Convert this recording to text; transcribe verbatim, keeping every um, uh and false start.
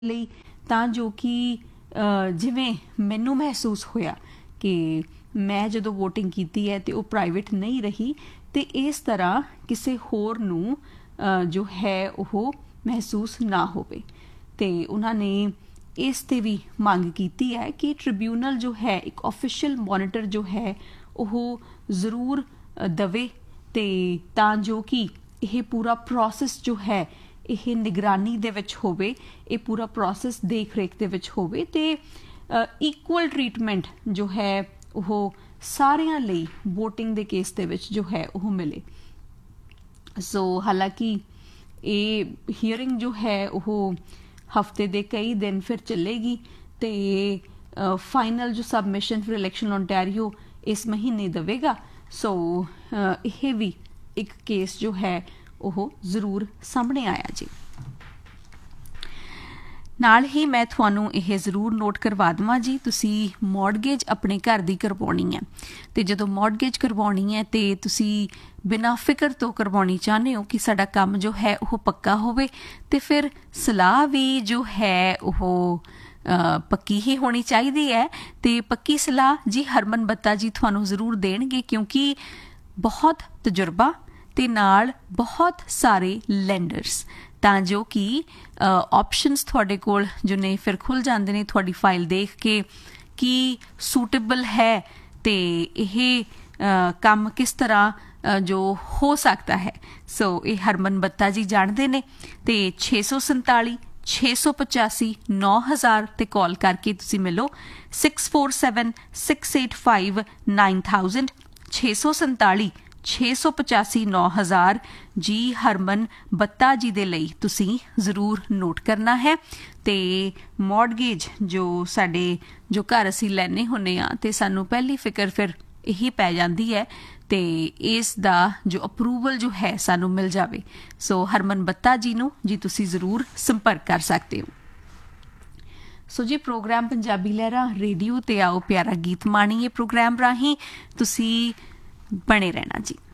ਲਈ ਤਾਂ ਜੋ ਕਿ ਜਿਵੇਂ ਮੈਨੂੰ ਮਹਿਸੂਸ ਹੋਇਆ ਕਿ ਮੈਂ ਜਦੋਂ ਵੋਟਿੰਗ ਕੀਤੀ ਹੈ ਤੇ ਉਹ ਪ੍ਰਾਈਵੇਟ ਨਹੀਂ ਰਹੀ ਤੇ ਇਸ ਤਰ੍ਹਾਂ ਕਿਸੇ ਹੋਰ ਨੂੰ ਜੋ ਹੈ ਉਹ ਮਹਿਸੂਸ ਨਾ ਹੋਵੇ। ਤੇ ਉਹਨਾਂ ਨੇ ਇਸ ਤੇ ਵੀ ਮੰਗ ਕੀਤੀ ਹੈ ਕਿ ਟ੍ਰਿਬਿਊਨਲ ਜੋ ਹੈ ਇੱਕ ਆਫੀਸ਼ੀਅਲ ਮੋਨੀਟਰ ਜੋ ਹੈ ਉਹ ਜ਼ਰੂਰ ਦਵੇ ਤੇ ਤਾਂ ਜੋ ਕਿ ਇਹ ਪੂਰਾ ਪ੍ਰੋਸੈਸ ਜੋ ਹੈ ਇਹ ਨਿਗਰਾਨੀ ਦੇ ਵਿੱਚ ਹੋਵੇ, ਇਹ ਪੂਰਾ ਪ੍ਰੋਸੈਸ ਦੇਖ ਰੇਖ ਦੇ ਵਿੱਚ ਹੋਵੇ ਤੇ ਇਕੁਅਲ ਟਰੀਟਮੈਂਟ ਜੋ ਹੈ ਉਹ ਸਾਰਿਆਂ ਲਈ ਵੋਟਿੰਗ ਦੇ ਕੇਸ ਦੇ ਵਿੱਚ ਜੋ ਹੈ ਉਹ ਮਿਲੇ। ਸੋ ਹਾਲਾਂਕਿ ਇਹ ਹੀਅਰਿੰਗ ਜੋ ਹੈ ਉਹ ਹਫਤੇ ਦੇ ਕਈ ਦਿਨ ਫਿਰ ਚੱਲੇਗੀ ਤੇ ਫਾਈਨਲ ਜੋ ਸਬਮਿਸ਼ਨ ਫॉर ਇਲੈਕਸ਼ਨ ਓਨਟਾਰੀਓ ਇਸ ਮਹੀਨੇ ਦੇਵੇਗਾ। ਸੋ ਇਹ ਵੀ ਇੱਕ ਕੇਸ ਜੋ ਹੈ ਉਹ ਜ਼ਰੂਰ ਸਾਹਮਣੇ ਆਇਆ ਜੀ। ਨਾਲ ਹੀ ਮੈਂ ਤੁਹਾਨੂੰ ਇਹ ਜ਼ਰੂਰ ਨੋਟ ਕਰਵਾ ਦੇਵਾਂ ਜੀ, ਤੁਸੀਂ ਮੌਰਗੇਜ ਆਪਣੇ ਘਰ ਦੀ ਕਰਵਾਉਣੀ ਹੈ ਤੇ ਜਦੋਂ ਮੌਰਗੇਜ ਕਰਵਾਉਣੀ ਹੈ ਤੇ ਤੁਸੀਂ ਬਿਨਾਂ ਫਿਕਰ ਤੋਂ ਕਰਵਾਉਣੀ ਚਾਹੁੰਦੇ ਹੋ ਕਿ ਸਾਡਾ ਕੰਮ ਜੋ ਹੈ ਉਹ ਪੱਕਾ ਹੋਵੇ ਤੇ ਫਿਰ ਸਲਾਹ ਵੀ ਜੋ ਹੈ ਉਹ ਪੱਕੀ ਹੀ ਹੋਣੀ ਚਾਹੀਦੀ ਹੈ। ਤੇ ਪੱਕੀ ਸਲਾਹ ਜੀ ਹਰਮਨ ਬੱਤਾ ਜੀ ਤੁਹਾਨੂੰ ਜ਼ਰੂਰ ਦੇਣਗੇ ਕਿਉਂਕਿ ਬਹੁਤ ਤਜਰਬਾ ਤੇ ਨਾਲ ਬਹੁਤ ਸਾਰੇ ਲੈਂਡਰਸ ਤਾਂ ਜੋ ਕਿ ਆਪਸ਼ਨਸ ਤੁਹਾਡੇ ਕੋਲ ਜੋ ਨੇ ਫਿਰ ਖੁੱਲ੍ਹ ਜਾਂਦੇ ਨੇ ਤੁਹਾਡੀ ਫਾਈਲ ਦੇਖ ਕੇ ਕੀ ਸੂਟੇਬਲ ਹੈ ਤੇ ਇਹ ਕੰਮ ਕਿਸ ਤਰ੍ਹਾਂ ਜੋ ਹੋ ਸਕਦਾ ਹੈ। ਸੋ ਇਹ ਹਰਮਨ ਬੱਤਾ ਜੀ ਜਾਣਦੇ ਨੇ ਤੇ ਛੇ ਸੌ ਸੰਤਾਲੀ ਛੇ ਸੌ ਪਚਾਸੀ ਨੌ ਹਜ਼ਾਰ ਤੇ ਕਾਲ ਕਰਕੇ ਤੁਸੀਂ ਮਿਲੋ six four seven six eight five nine thousand ਛੇ ਸੌ ਸੰਤਾਲੀ ਛੇ ਸੌ ਪਚਾਸੀ ਨੌ ਹਜ਼ਾਰ ਜੀ ਹਰਮਨ ਬੱਤਾ ਜੀ ਦੇ ਲਈ ਤੁਸੀਂ ਜ਼ਰੂਰ ਨੋਟ ਕਰਨਾ ਹੈ। ਤੇ ਮੌਰਗੇਜ ਜੋ ਸਾਡੇ ਜੋ ਘਰ ਅਸੀਂ ਲੈਣੇ ਹੁੰਦੇ ਹਾਂ ਤੇ ਸਾਨੂੰ ਪਹਿਲੀ ਫਿਕਰ ਫਿਰ ਇਹੀ ਪੈ ਜਾਂਦੀ ਹੈ ਤੇ ਇਸ ਦਾ ਜੋ ਅਪਰੂਵਲ ਜੋ ਹੈ ਸਾਨੂੰ ਮਿਲ ਜਾਵੇ। ਸੋ ਹਰਮਨ ਬੱਤਾ ਜੀ ਨੂੰ ਜੀ ਤੁਸੀਂ ਜ਼ਰੂਰ ਸੰਪਰਕ ਕਰ ਸਕਦੇ ਹੋ। ਸੋ ਜੀ ਪ੍ਰੋਗਰਾਮ ਪੰਜਾਬੀ ਲਹਿਰਾਂ ਰੇਡੀਓ ਤੇ ਆਓ ਪਿਆਰਾ ਗੀਤ ਮਾਣੀਏ ਪ੍ਰੋਗਰਾਮ ਰਾਹੀਂ ਤੁਸੀਂ ਬਣੇ ਰਹਿਣਾ ਜੀ।